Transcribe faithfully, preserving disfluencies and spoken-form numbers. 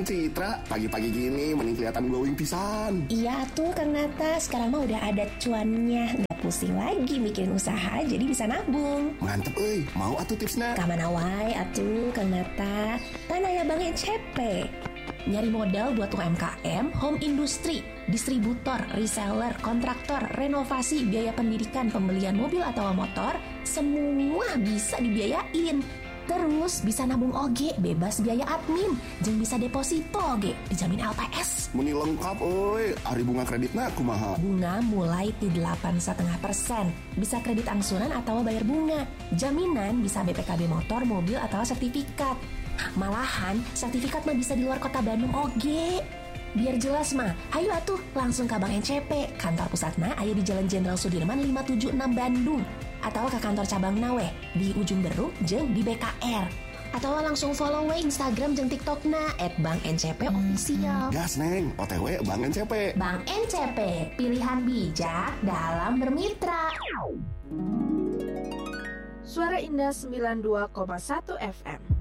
Citra, pagi-pagi gini mending kelihatan glowing pisan. Iya tuh Kang Nata, sekarang mah udah ada cuannya. Gak pusing lagi mikirin usaha, jadi bisa nabung. Mantep euy, mau atuh tipsna? Kamana wae atuh Kang Nata, kan aya Bank N C P. Nyari modal buat U M K M, home industry, distributor, reseller, kontraktor, renovasi, biaya pendidikan, pembelian mobil atau motor, semua bisa dibiayain. Terus bisa nabung oge, bebas biaya admin, jeung bisa deposito oge, dijamin L P S. Muni lengkap euy, ari bunga kreditna kumaha? Bunga mulai di delapan koma lima persen. Bisa kredit angsuran atau bayar bunga. Jaminan bisa B P K B motor, mobil atau sertifikat. Malahan sertifikat mah bisa di luar kota Bandung oge. Biar jelas mah, ayo atuh langsung ke Bank N C P. Kantor pusatna aya di Jalan Jenderal Sudirman lima tujuh enam Bandung. Atau ke kantor cabang Nawe di Ujung Beruk jeung di B K R. Atau langsung follow we Instagram jeung TikTokna et bank N C P official. Gas neng, O T W Bank N C P. Bank N C P, pilihan bijak dalam bermitra. Suara Indah sembilan puluh dua koma satu F M.